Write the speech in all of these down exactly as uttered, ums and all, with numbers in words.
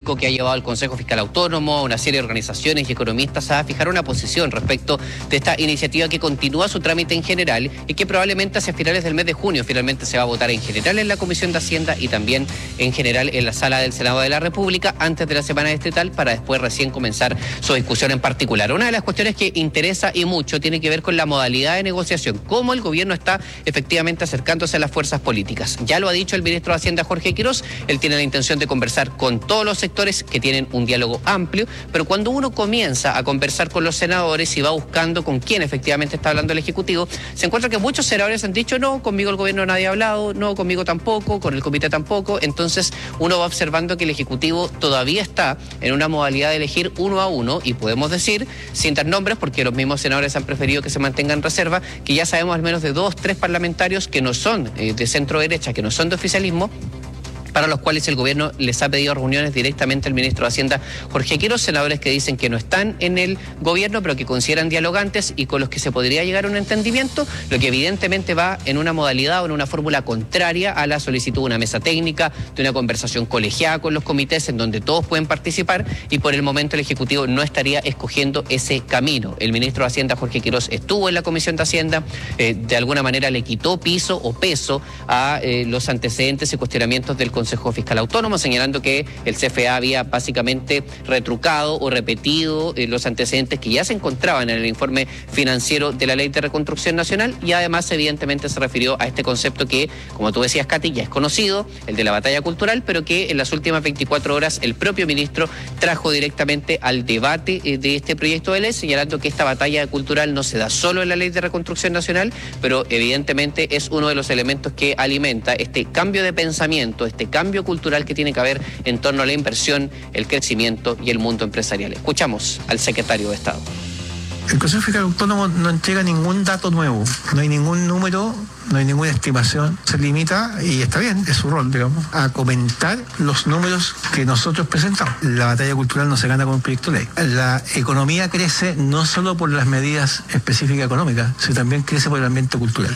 técnico que ha llevado al Consejo Fiscal Autónomo, a una serie de organizaciones y economistas a fijar una posición respecto de esta iniciativa que continúa su trámite en general y que probablemente hacia finales del mes de junio finalmente se va a votar en general en la Comisión de Hacienda y también en general en la Sala del Senado de la República antes de la semana estatal para después recién comenzar su discusión en particular. Una de las cuestiones que interesa y mucho tiene que ver con la modalidad de negociación, cómo el gobierno está efectivamente acercándose a las fuerzas políticas. Ya lo ha dicho el ministro de Hacienda, Jorge Quirós, él tiene la intención de conversar con todos los sectores que tienen un diálogo amplio, pero cuando uno comienza a conversar con los senadores y va buscando con quién efectivamente está hablando el Ejecutivo, se encuentra que muchos senadores han dicho, no, conmigo el gobierno nadie ha hablado, no, conmigo tampoco, con el comité tampoco. Entonces uno va observando que el Ejecutivo todavía está en una modalidad de elegir uno a uno y podemos decir, sin dar nombres, porque los mismos senadores han preferido que se mantenga en reserva, que ya sabemos al menos de dos, tres parlamentarios que no son eh, de centro derecha, que no son de oficialismo, para los cuales el gobierno les ha pedido reuniones directamente al ministro de Hacienda, Jorge Quirós, senadores que dicen que no están en el gobierno, pero que consideran dialogantes y con los que se podría llegar a un entendimiento, lo que evidentemente va en una modalidad o en una fórmula contraria a la solicitud de una mesa técnica, de una conversación colegiada con los comités en donde todos pueden participar y por el momento el Ejecutivo no estaría escogiendo ese camino. El ministro de Hacienda, Jorge Quirós, estuvo en la Comisión de Hacienda, eh, de alguna manera le quitó piso o peso a eh, los antecedentes y cuestionamientos del Consejo Fiscal Autónomo, señalando que el C F A había básicamente retrucado o repetido eh, los antecedentes que ya se encontraban en el informe financiero de la Ley de Reconstrucción Nacional y además evidentemente se refirió a este concepto que, como tú decías, Katy, ya es conocido, el de la batalla cultural, pero que en las últimas veinticuatro horas el propio ministro trajo directamente al debate eh, de este proyecto de ley, señalando que esta batalla cultural no se da solo en la Ley de Reconstrucción Nacional, pero evidentemente es uno de los elementos que alimenta este cambio de pensamiento, este cambio cultural que tiene que haber en torno a la inversión, el crecimiento y el mundo empresarial. Escuchamos al secretario de Estado. El Consejo Fiscal Autónomo no entrega ningún dato nuevo, no hay ningún número, no hay ninguna estimación. Se limita, y está bien, es su rol, digamos, a comentar los números que nosotros presentamos. La batalla cultural no se gana con un proyecto de ley. La economía crece no solo por las medidas específicas económicas, sino también crece por el ambiente cultural.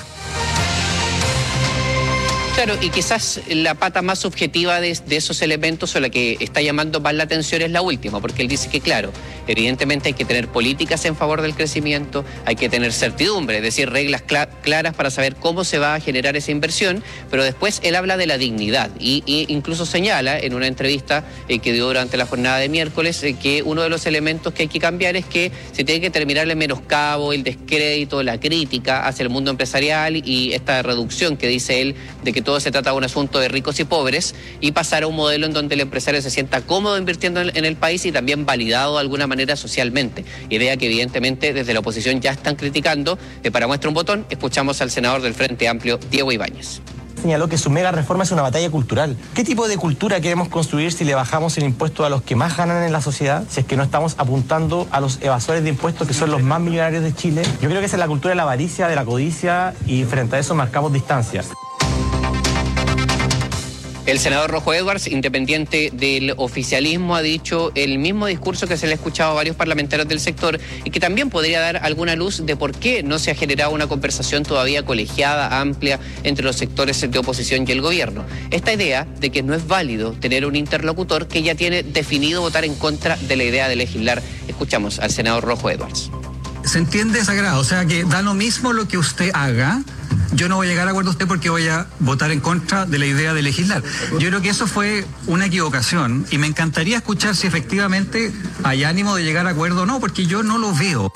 Claro, y quizás la pata más subjetiva de, de esos elementos o la que está llamando más la atención es la última, porque él dice que, claro, evidentemente hay que tener políticas en favor del crecimiento, hay que tener certidumbre, es decir, reglas cl- claras para saber cómo se va a generar esa inversión, pero después él habla de la dignidad y, y incluso señala en una entrevista eh, que dio durante la jornada de miércoles eh, que uno de los elementos que hay que cambiar es que se tiene que terminar el menoscabo, el descrédito, la crítica hacia el mundo empresarial y esta reducción que dice él de que todo se trata de un asunto de ricos y pobres y pasar a un modelo en donde el empresario se sienta cómodo invirtiendo en, en el país y también validado de alguna manera socialmente. Idea que evidentemente desde la oposición ya están criticando. Eh, para muestra un botón, escuchamos al senador del Frente Amplio, Diego Ibáñez. Señaló que su mega reforma es una batalla cultural. ¿Qué tipo de cultura queremos construir si le bajamos el impuesto a los que más ganan en la sociedad? Si es que no estamos apuntando a los evasores de impuestos que son los más millonarios de Chile. Yo creo que esa es la cultura de la avaricia, de la codicia y frente a eso marcamos distancias. El senador Rojo Edwards, independiente del oficialismo, ha dicho el mismo discurso que se le ha escuchado a varios parlamentarios del sector y que también podría dar alguna luz de por qué no se ha generado una conversación todavía colegiada, amplia, entre los sectores de oposición y el gobierno. Esta idea de que no es válido tener un interlocutor que ya tiene definido votar en contra de la idea de legislar. Escuchamos al senador Rojo Edwards. Se entiende esa grado, o sea que da lo mismo lo que usted haga. Yo no voy a llegar a acuerdo con usted porque voy a votar en contra de la idea de legislar. Yo creo que eso fue una equivocación y me encantaría escuchar si efectivamente hay ánimo de llegar a acuerdo o no, porque yo no lo veo.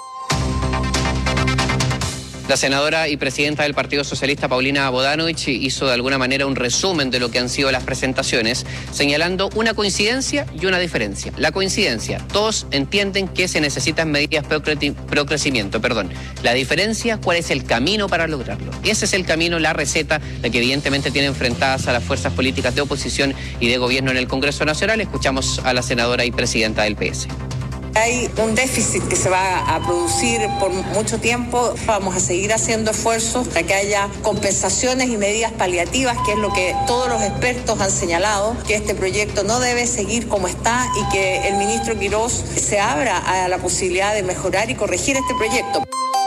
La senadora y presidenta del Partido Socialista, Paulina Bodanovich, hizo de alguna manera un resumen de lo que han sido las presentaciones, señalando una coincidencia y una diferencia. La coincidencia, todos entienden que se necesitan medidas pro crecimiento, perdón. La diferencia, ¿cuál es el camino para lograrlo? Ese es el camino, la receta, la que evidentemente tiene enfrentadas a las fuerzas políticas de oposición y de gobierno en el Congreso Nacional. Escuchamos a la senadora y presidenta del P S. Hay un déficit que se va a producir por mucho tiempo. Vamos a seguir haciendo esfuerzos para que haya compensaciones y medidas paliativas, que es lo que todos los expertos han señalado, que este proyecto no debe seguir como está y que el ministro Quirós se abra a la posibilidad de mejorar y corregir este proyecto.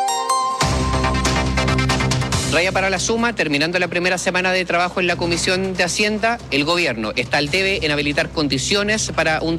Raya para la suma, terminando la primera semana de trabajo en la Comisión de Hacienda, el gobierno está al debe en habilitar condiciones para un